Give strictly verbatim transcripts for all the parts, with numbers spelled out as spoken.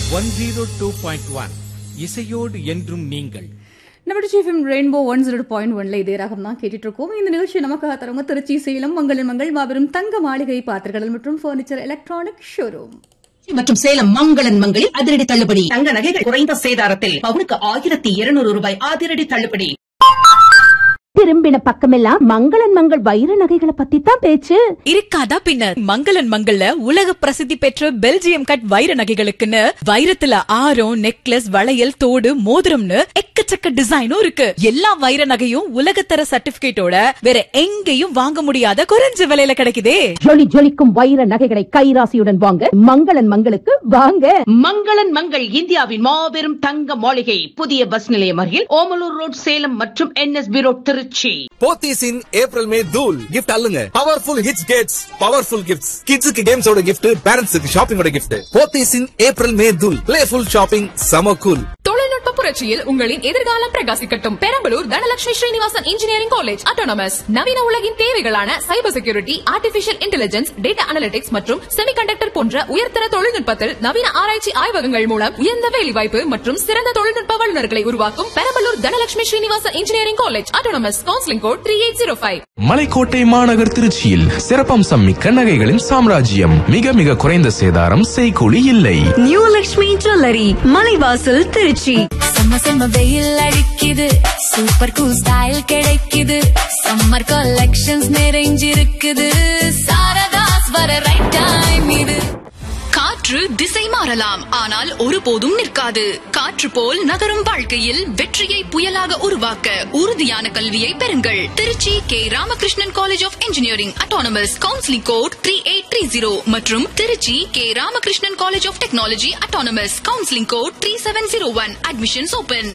One zero two point one இசையோடு என்றும் நீங்கள். நம்ம டிஃபம் ரெயின்போ ஒன் ஜீரோ பாயிண்ட் ஒன்ல இதே ராகம் தான் கேட்டுட்டு இருக்கோம். இந்த நிகழ்ச்சி நமக்காக தரவங்க திருச்சி, சேலம், மங்களன் மங்கள், மாபெரும் தங்க மாளிகை, பாத்திரக்கடல் மற்றும் பர்னிச்சர் எலக்ட்ரானிக் ஷோரூம் மற்றும் சேலம் மங்களன் மங்களில் அதிரடி தள்ளுபடி. தங்க நகைகள் குறைந்த சேதாரத்தில் பவுனுக்கு ஆயிரத்தி இருநூறு ரூபாய் அதிரடி தள்ளுபடி. திரும்பின பக்கமெல்லாம் மங்களன் மங்கள் வைர நகைகளை பத்தி தான் பேச்சு. இருக்காதா பின்னர், மங்களன் மங்கள்ல உலக பிரசித்தி பெற்ற பெல்ஜியம் கட் வைர நகைகளுக்குன்னு வைரத்துல ஆரம், நெக்லஸ், வளையல், தோடு, மோதிரம்னு எக்கச்சக்க டிசைனும் இருக்கு. எல்லா வைர நகையும் உலகத்தர சர்டிபிகேட்டோட வேற எங்கேயும் வாங்க முடியாத குறைஞ்ச விலையில கிடைக்குதே. ஜொலி ஜொலிக்கும் வைர நகைகளை கைராசியுடன் வாங்க மங்களன் மங்களுக்கு வாங்க. மங்களன் மங்கள் இந்தியாவின் மாபெரும் தங்க மாளிகை, புதிய பஸ் நிலையம் அருகில் ஓமலூர் ரோட், சேலம் மற்றும் என்எஸ்பி ரோட், திருச்சி. போத்தீஸ் இன் ஏப்ரல் மே தூள் gift அல்லுங்க. Powerful hits Gates, powerful gifts. கிட்ஸுக்கு கேம்ஸோட கிஃப்ட், பேரண்ட்ஸுக்கு ஷாப்பிங்கோட கிஃப்ட். போத்தீஸ் இன் ஏப்ரல் மே தூள். பிளேஃபுல் ஷாப்பிங், சம கூல். தொழில்நுட்ப புரட்சியில் உங்களின் எதிர்காலம் பிரகாசிக்கட்டும். Perambalur Dhanalakshmi Srinivasan engineering college autonomous நவீன உலகின் தேவைகளான cyber security, artificial intelligence, data analytics மற்றும் செமிகண்டக்டர் போன்ற உயர்தர தொழில்நுட்பத்தில் நவீன ஆராய்ச்சி ஆய்வகங்கள் மூலம் உயர்ந்த வேலைவாய்ப்பு மற்றும் சிறந்த தொழில்நுட்ப வல்லுநர்களை உருவாக்கும் Perambalur Dhanalakshmi Srinivasan engineering college autonomous. Counselling code three eight zero five. மலைக்கோட்டை மாநகர் திருச்சியில் சிறப்பம்சம் மிக்க நகைகளின் சாம்ராஜ்யம். மிக மிக குறைந்த சேதாரம், செய்கூலி இல்லை. New Lakshmi jewellery, Malaivasal, Trichy. செம்ம செம்ம வெயில் அடிக்குது, சூப்பர் கூல் ஸ்டைல் கிடைக்குது, சம்மர் கலெக்ஷன்ஸ் நிறைஞ்சிருக்குது, சாரதாஸ் வர ரைட் டைம் இது. காற்று திசை மாறலாம், ஆனால் ஒருபோதும் நிற்காது. காற்று போல் நகரும் வாழ்க்கையில் வெற்றியை புயலாக உருவாக்க உறுதியான கல்வியை பெறுங்கள். Trichy K Ramakrishnan college of engineering autonomous. Counselling code three eight three zero மற்றும் Trichy K Ramakrishnan college of technology autonomous. Counselling code three seven zero one. Admissions open.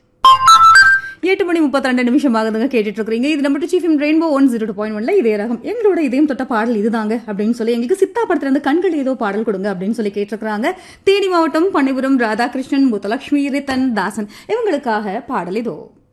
எட்டு மணி முப்பத்தி ரெண்டு நிமிஷம் ஆகுதுங்க கேட்டுட்டு இருக்கீங்க. இது நம்ம டிஃபம் rainbow one zero two point ஒன்ல இதே ரகம். எங்களோட இதயம் தொட்ட பாடல் இதுதாங்க அப்படின்னு சொல்லி எங்களுக்கு சித்தா படத்துல இருந்து கண்கள் ஏதோ பாடல் கொடுங்க அப்படின்னு சொல்லி கேட்டிருக்காங்க. தேனி மாவட்டம், பண்ணைபுரம் ராதாகிருஷ்ணன், முத்தலட்சுமி, ரித்தன், தாசன் இவங்களுக்காக பாடல் இதோ.